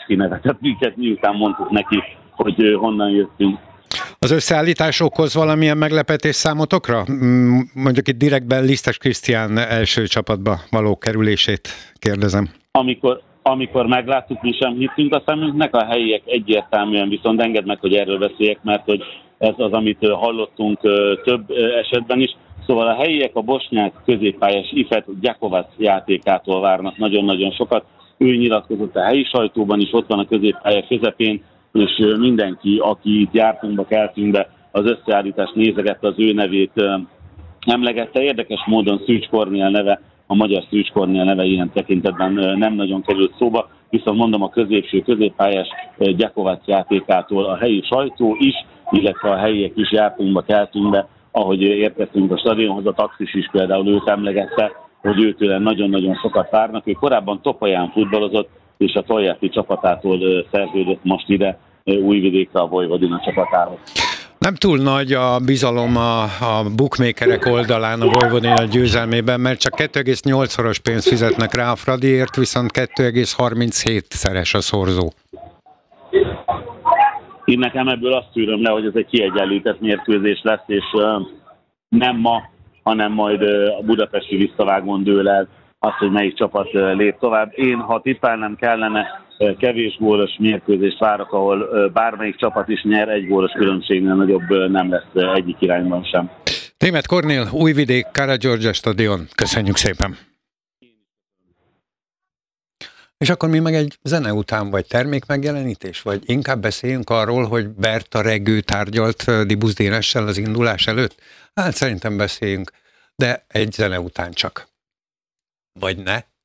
kinevetett minket, miután mondtuk neki, hogy honnan jöttünk. Az összeállítás okoz valamilyen meglepetés számotokra? Mondjuk itt direktben Lisztes Krisztián első csapatba való kerülését kérdezem. Amikor megláttuk, mi sem hittünk a szemünknek, a helyiek egyértelműen, viszont engedd meg, hogy erről beszéljek, mert hogy ez az, amit hallottunk több esetben is. Szóval a helyiek a bosnyák középpályás Ifet Gyakovac játékától várnak nagyon-nagyon sokat. Ő nyilatkozott a helyi sajtóban is, ott van a középpálya közepén, és mindenki, aki itt jártunkba, keltünkbe, az összeállítást nézegette, az ő nevét emlegette. Érdekes módon Szűcs Kornél neve, a magyar Szűcs Kornél neve ilyen tekintetben nem nagyon került szóba, viszont mondom, a középpályás Gyakovac játékától a helyi sajtó is, illetve a helyiek is jártunkba, keltünkbe, ahogy érkeztünk a stadionhoz, a taxis is például őt emlegette, hogy őtől nagyon-nagyon sokat várnak. Ő korábban Topaján futballozott, és a Toljatti csapatától szerződött most ide Újvidékre a Vojvodina csapatához. Nem túl nagy a bizalom a bookmakerek oldalán a Vojvodina győzelmében, mert csak 2,8-szoros pénzt fizetnek rá a Fradiért, viszont 2,37-szeres a szorzó. Én nekem ebből azt tűröm le, hogy ez egy kiegyenlített mérkőzés lesz, és nem ma, hanem majd a budapesti visszavágón dől el az, hogy melyik csapat lép tovább. Én, ha tippelnem kellene, kevés gólos mérkőzést várok, ahol bármelyik csapat is nyer, egy gólos különbségnél nagyobb nem lesz egyik irányban sem. Németh Kornél, Újvidék, Karagiorgya stadion. Köszönjük szépen! És akkor mi meg egy zene után, vagy termékmegjelenítés, vagy inkább beszéljünk arról, hogy Berta Regő tárgyalt Dibusz Dénessel az indulás előtt? Hát szerintem beszéljünk, de egy zene után csak. Vagy ne?